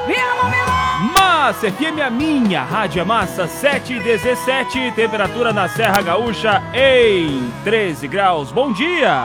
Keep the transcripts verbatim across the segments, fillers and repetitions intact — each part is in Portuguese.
Massa F M, a minha rádio é massa, sete e dezessete, temperatura na Serra Gaúcha em treze graus. Bom dia!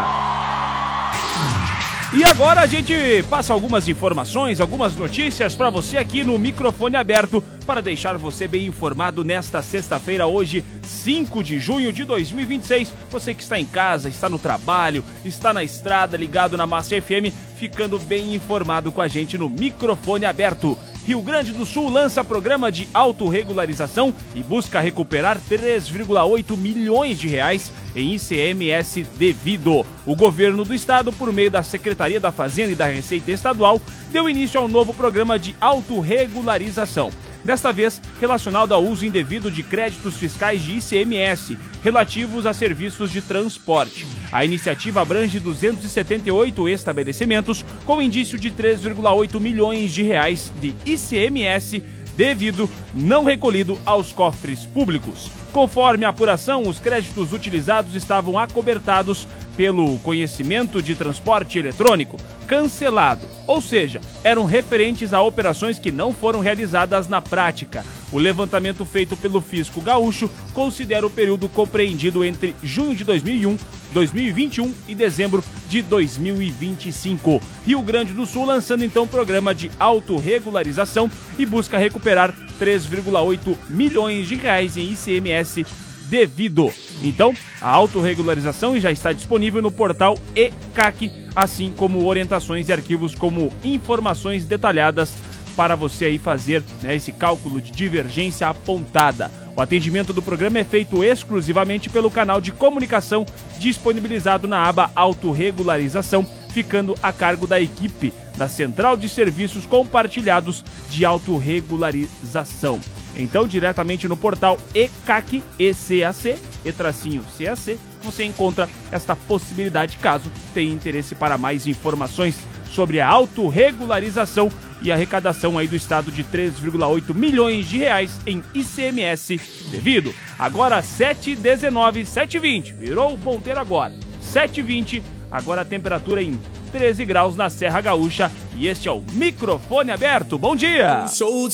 E agora a gente passa algumas informações, algumas notícias para você aqui no microfone aberto para deixar você bem informado nesta sexta-feira, hoje, cinco de junho de dois mil e vinte e seis. Você que está em casa, está no trabalho, está na estrada, ligado na Massa F M, ficando bem informado com a gente no microfone aberto. Rio Grande do Sul lança programa de autorregularização e busca recuperar três vírgula oito milhões de reais em I C M S devido. O governo do estado, por meio da Secretaria da Fazenda e da Receita Estadual, deu início ao novo programa de autorregularização. Desta vez, relacionado ao uso indevido de créditos fiscais de I C M S, relativos a serviços de transporte. A iniciativa abrange duzentos e setenta e oito estabelecimentos, com indício de três vírgula oito milhões de reais de I C M S devido não recolhido aos cofres públicos. Conforme a apuração, os créditos utilizados estavam acobertados pelo conhecimento de transporte eletrônico cancelado, ou seja, eram referentes a operações que não foram realizadas na prática. O levantamento feito pelo Fisco Gaúcho considera o período compreendido entre junho de dois mil e um, dois mil e vinte e um e dezembro de dois mil e vinte e cinco. Rio Grande do Sul lançando então programa de autorregularização e busca recuperar três vírgula oito milhões de reais em I C M S devido. Então, a autorregularização já está disponível no portal E C A C, assim como orientações e arquivos como informações detalhadas para você aí fazer, né, esse cálculo de divergência apontada. O atendimento do programa é feito exclusivamente pelo canal de comunicação disponibilizado na aba autorregularização, ficando a cargo da equipe da Central de Serviços Compartilhados de Autorregularização. Então, diretamente no portal E C A C, E C A C, e tracinho C A C, você encontra esta possibilidade caso tenha interesse para mais informações sobre a autorregularização e arrecadação aí do estado de três vírgula oito milhões de reais em I C M S devido. Agora sete e dezenove, sete e vinte, virou o ponteiro agora, sete e vinte, agora a temperatura em treze graus na Serra Gaúcha e este é o microfone aberto. Bom dia!